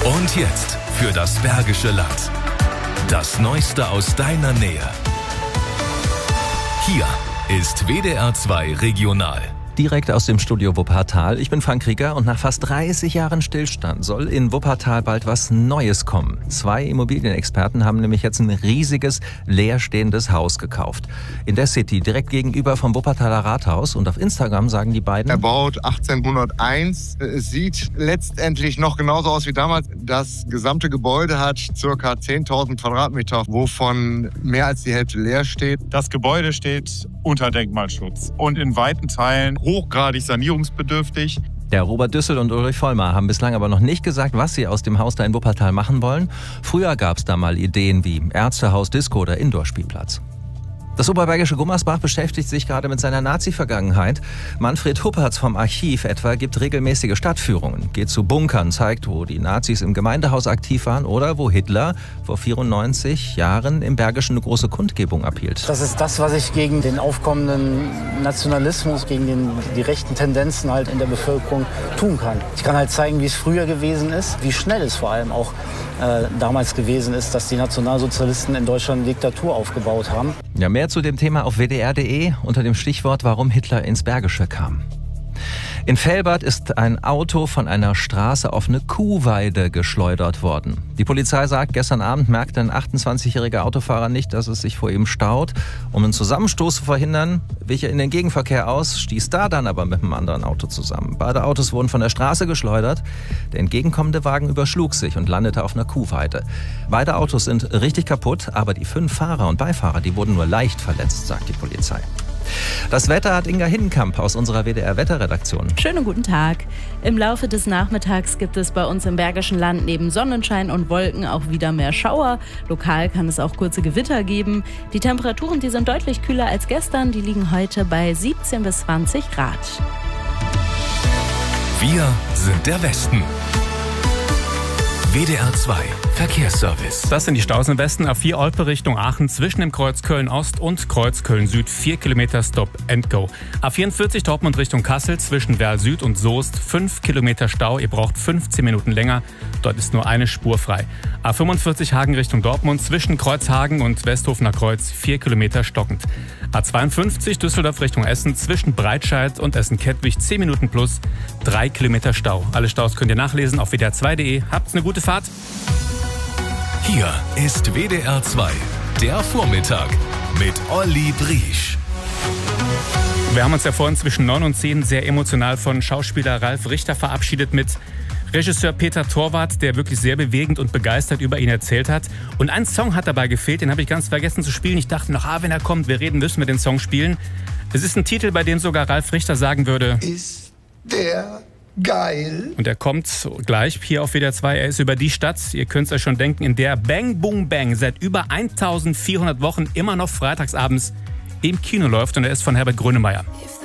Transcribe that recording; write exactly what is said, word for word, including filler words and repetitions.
Und jetzt für das Bergische Land. Das Neueste aus deiner Nähe. Hier ist W D R zwei Regional. Direkt aus dem Studio Wuppertal. Ich bin Frank Krieger und nach fast dreißig Jahren Stillstand soll in Wuppertal bald was Neues kommen. Zwei Immobilienexperten haben nämlich jetzt ein riesiges, leerstehendes Haus gekauft. In der City, direkt gegenüber vom Wuppertaler Rathaus. Und auf Instagram sagen die beiden: Erbaut achtzehnhunderteins. Es sieht letztendlich noch genauso aus wie damals. Das gesamte Gebäude hat ca. zehntausend Quadratmeter, wovon mehr als die Hälfte leer steht. Das Gebäude steht unter Denkmalschutz und in weiten Teilen hochgradig sanierungsbedürftig. Der Robert Düssel und Ulrich Vollmer haben bislang aber noch nicht gesagt, was sie aus dem Haus da in Wuppertal machen wollen. Früher gab es da mal Ideen wie Ärztehaus, Disco oder Indoor-Spielplatz. Das oberbergische Gummersbach beschäftigt sich gerade mit seiner Nazi-Vergangenheit. Manfred Huppertz vom Archiv etwa gibt regelmäßige Stadtführungen, geht zu Bunkern, zeigt, wo die Nazis im Gemeindehaus aktiv waren oder wo Hitler vor vierundneunzig Jahren im Bergischen eine große Kundgebung abhielt. Das ist das, was ich gegen den aufkommenden Nationalismus, gegen den, die rechten Tendenzen halt in der Bevölkerung tun kann. Ich kann halt zeigen, wie es früher gewesen ist, wie schnell es vor allem auch äh, damals gewesen ist, dass die Nationalsozialisten in Deutschland eine Diktatur aufgebaut haben. Ja, mehr zu dem Thema auf w d r punkt d e unter dem Stichwort Warum Hitler ins Bergische kam. In Velbert ist ein Auto von einer Straße auf eine Kuhweide geschleudert worden. Die Polizei sagt, gestern Abend merkte ein achtundzwanzigjähriger Autofahrer nicht, dass es sich vor ihm staut. Um einen Zusammenstoß zu verhindern, wich er in den Gegenverkehr aus, stieß da dann aber mit einem anderen Auto zusammen. Beide Autos wurden von der Straße geschleudert. Der entgegenkommende Wagen überschlug sich und landete auf einer Kuhweide. Beide Autos sind richtig kaputt, aber die fünf Fahrer und Beifahrer, die wurden nur leicht verletzt, sagt die Polizei. Das Wetter hat Inga Hindenkamp aus unserer W D R-Wetterredaktion. Schönen guten Tag. Im Laufe des Nachmittags gibt es bei uns im Bergischen Land neben Sonnenschein und Wolken auch wieder mehr Schauer. Lokal kann es auch kurze Gewitter geben. Die Temperaturen, die sind deutlich kühler als gestern. Die liegen heute bei siebzehn bis zwanzig Grad. Wir sind der Westen. W D R zwei Verkehrsservice. Das sind die Staus im Westen. A vier Olpe Richtung Aachen zwischen dem Kreuz Köln-Ost und Kreuz Köln-Süd. vier Kilometer Stop and Go. A vierundvierzig Dortmund Richtung Kassel zwischen Werl Süd und Soest. fünf Kilometer Stau. Ihr braucht fünfzehn Minuten länger. Dort ist nur eine Spur frei. A fünfundvierzig Hagen Richtung Dortmund zwischen Kreuzhagen und Westhofener Kreuz. vier Kilometer stockend. A zweiundfünfzig Düsseldorf Richtung Essen zwischen Breitscheid und Essen-Kettwig. zehn Minuten plus. drei Kilometer Stau. Alle Staus könnt ihr nachlesen auf w d r zwei punkt d e. Habt's eine gute Fahrt. Hier ist W D R zwei, der Vormittag mit Olli Briesch. Wir haben uns ja vorhin zwischen neun und zehn sehr emotional von Schauspieler Ralf Richter verabschiedet mit Regisseur Peter Torwart, der wirklich sehr bewegend und begeistert über ihn erzählt hat. Und ein Song hat dabei gefehlt, den habe ich ganz vergessen zu spielen. Ich dachte noch, ah, wenn er kommt, wir reden, müssen wir den Song spielen. Es ist ein Titel, bei dem sogar Ralf Richter sagen würde: Ist der geil. Und er kommt gleich hier auf W D R zwei. Er ist über die Stadt, ihr könnt es euch schon denken, in der Bang Boom Bang seit über eintausendvierhundert Wochen immer noch freitagsabends im Kino läuft. Und er ist von Herbert Grönemeyer.